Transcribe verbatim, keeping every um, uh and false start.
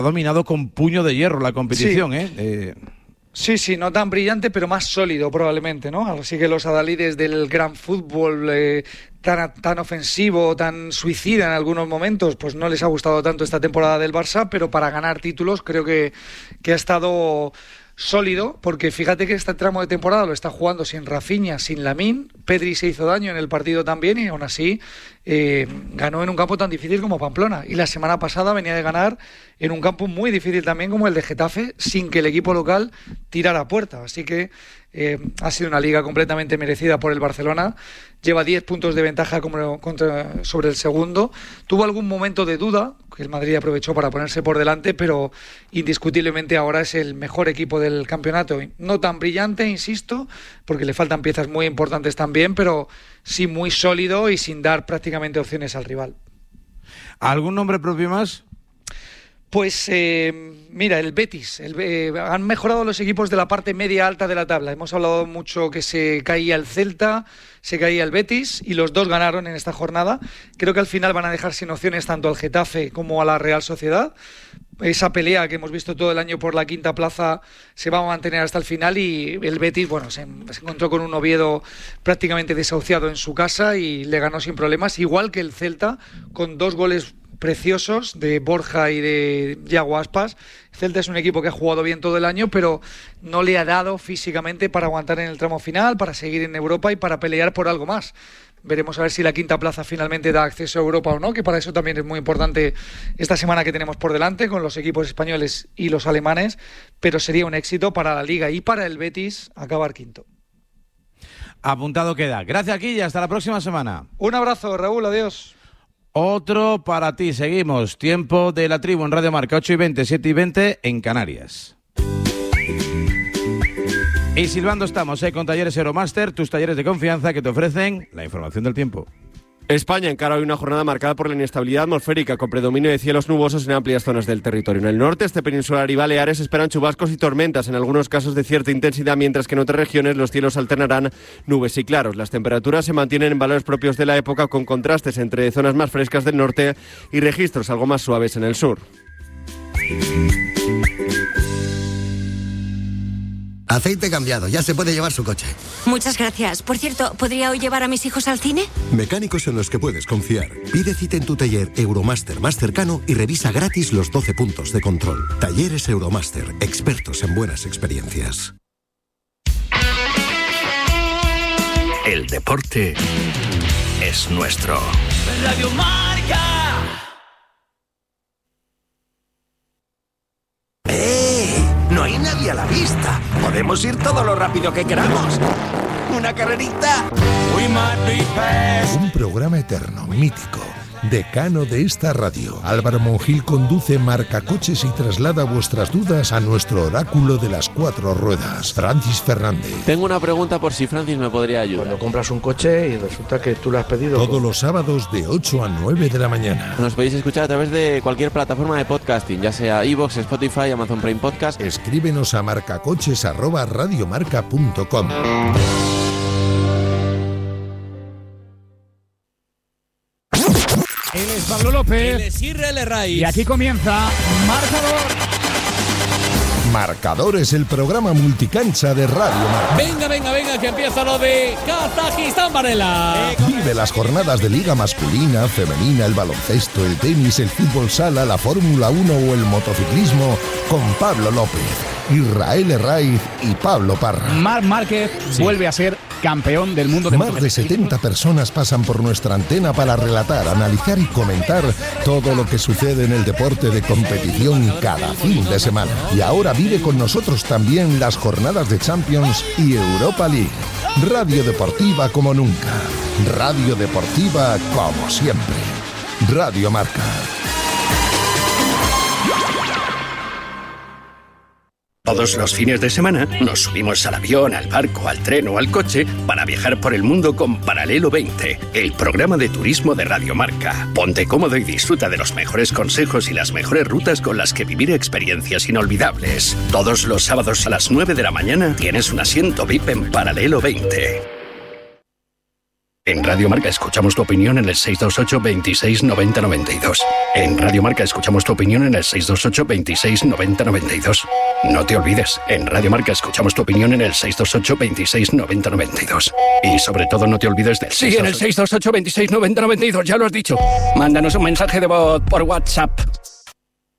Ha dominado con puño de hierro la competición, sí. ¿eh? eh... Sí, sí, no tan brillante, pero más sólido probablemente, ¿no? Así que los adalides del gran fútbol eh, tan, tan ofensivo, tan suicida en algunos momentos, pues no les ha gustado tanto esta temporada del Barça, pero para ganar títulos creo que, que ha estado sólido, porque fíjate que este tramo de temporada lo está jugando sin Rafinha, sin Lamine. Pedri se hizo daño en el partido también y aún así eh, ganó en un campo tan difícil como Pamplona, y la semana pasada venía de ganar en un campo muy difícil también como el de Getafe, sin que el equipo local tirara a puerta. Así que eh, ha sido una liga completamente merecida por el Barcelona. Lleva diez puntos de ventaja como contra, sobre el segundo. Tuvo algún momento de duda, que el Madrid aprovechó para ponerse por delante, pero indiscutiblemente ahora es el mejor equipo del campeonato. No tan brillante, insisto, porque le faltan piezas muy importantes también, pero sí muy sólido y sin dar prácticamente opciones al rival. ¿Algún nombre propio más? Pues eh, mira, el Betis, el, eh, han mejorado los equipos de la parte media alta de la tabla. Hemos hablado mucho que se caía el Celta, se caía el Betis y los dos ganaron en esta jornada. Creo que al final van a dejar sin opciones tanto al Getafe como a la Real Sociedad. Esa pelea que hemos visto todo el año por la quinta plaza se va a mantener hasta el final, y el Betis, bueno, se, se encontró con un Oviedo prácticamente desahuciado en su casa y le ganó sin problemas, igual que el Celta, con dos goles preciosos de Borja y de Yago Aspas. Celta es un equipo que ha jugado bien todo el año, pero no le ha dado físicamente para aguantar en el tramo final, para seguir en Europa y para pelear por algo más. Veremos a ver si la quinta plaza finalmente da acceso a Europa o no, que para eso también es muy importante esta semana que tenemos por delante con los equipos españoles y los alemanes, pero sería un éxito para la Liga y para el Betis acabar quinto. Apuntado queda. Gracias, aquí y hasta la próxima semana. Un abrazo, Raúl, adiós. Otro para ti, seguimos. Tiempo de la tribu en Radio Marca, ocho y veinte, siete y veinte en Canarias. Y silbando estamos, ¿eh? Con Talleres Euromaster, tus talleres de confianza que te ofrecen la información del tiempo. España encara hoy una jornada marcada por la inestabilidad atmosférica, con predominio de cielos nubosos en amplias zonas del territorio. En el norte, este peninsular y Baleares esperan chubascos y tormentas, en algunos casos de cierta intensidad, mientras que en otras regiones los cielos alternarán nubes y claros. Las temperaturas se mantienen en valores propios de la época, con contrastes entre zonas más frescas del norte y registros algo más suaves en el sur. Aceite cambiado, ya se puede llevar su coche. Muchas gracias. Por cierto, ¿podría hoy llevar a mis hijos al cine? Mecánicos en los que puedes confiar. Pide cita en tu taller Euromaster más cercano y revisa gratis los doce puntos de control. Talleres Euromaster, expertos en buenas experiencias. El deporte es nuestro. Radio Marca. ¡Eh! No hay nadie a la vista. Podemos ir todo lo rápido que queramos. ¿Una carrerita? Un programa eterno, mítico, decano de esta radio. Álvaro Monjil conduce Marcacoches y traslada vuestras dudas a nuestro oráculo de las cuatro ruedas, Francis Fernández. Tengo una pregunta por si Francis me podría ayudar. Cuando compras un coche y resulta que tú lo has pedido... Todos los sábados de ocho a nueve de la mañana. Nos podéis escuchar a través de cualquier plataforma de podcasting, ya sea iVoox, Spotify, Amazon Prime Podcast. Escríbenos a marcacoches arroba radiomarca punto com. Él es Pablo López. Él es Israel Raiz. Y aquí comienza Marcador. Marcador es el programa multicancha de Radio Marca. Venga, venga, venga, que empieza lo de Kazajistán, Varela. Vive las jornadas de liga masculina, femenina, el baloncesto, el tenis, el fútbol sala, la Fórmula uno o el motociclismo con Pablo López, Israel Raiz y Pablo Parra. Marc Márquez sí. vuelve a ser campeón del mundo de Más de setenta personas pasan por nuestra antena para relatar, analizar y comentar todo lo que sucede en el deporte de competición cada fin de semana. Y ahora vive con nosotros también las jornadas de Champions y Europa League. Radio Deportiva como nunca. Radio Deportiva como siempre. Radio Marca. Todos los fines de semana nos subimos al avión, al barco, al tren o al coche para viajar por el mundo con Paralelo veinte, el programa de turismo de Radio Marca. Ponte cómodo y disfruta de los mejores consejos y las mejores rutas con las que vivir experiencias inolvidables. Todos los sábados a las nueve de la mañana tienes un asiento V I P en Paralelo veinte. En Radio Marca escuchamos tu opinión en el seis dos ocho, veintiséis, noventa, noventa y dos. En Radio Marca escuchamos tu opinión en el seis dos ocho, veintiséis, noventa, noventa y dos. No te olvides, en Radio Marca escuchamos tu opinión en el seis dos ocho, veintiséis, noventa, noventa y dos. Y sobre todo no te olvides del Sí, en el seis dos ocho, veintiséis, noventa, noventa y dos, ya lo has dicho. Mándanos un mensaje de voz por WhatsApp.